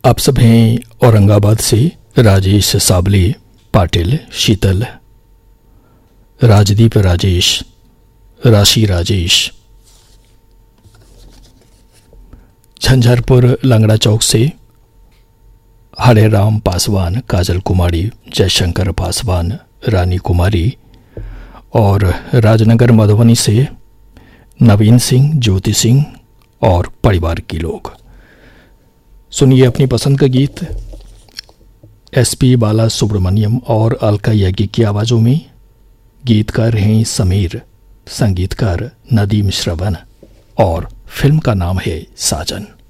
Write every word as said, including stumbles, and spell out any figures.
आप सब हैं औरंगाबाद से राजेश साबले, पाटिल शीतल, राजदीप राजेश, राशि राजेश। झंझारपुर लंगड़ा चौक से हरे राम पासवान, काजल कुमारी, जयशंकर पासवान, रानी कुमारी। और राजनगर मधुबनी से नवीन सिंह, ज्योति सिंह और परिवार के लोग। सुनिए अपनी पसंद का गीत एसपी बाला सुब्रमण्यम और अलका याग्निक की आवाज़ों में। गीतकार हैं समीर, संगीतकार नदीम श्रवण और फिल्म का नाम है साजन।